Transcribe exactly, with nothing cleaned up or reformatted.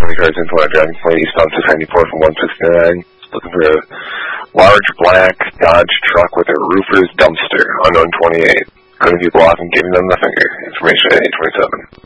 twenty cards info on Dragon Flight eastbound six ninety-four from one sixty-nine. Looking for a large black Dodge truck with a roofer's dumpster, unknown twenty-eight. Cutting people off and giving them the finger. Information at eight twenty-seven.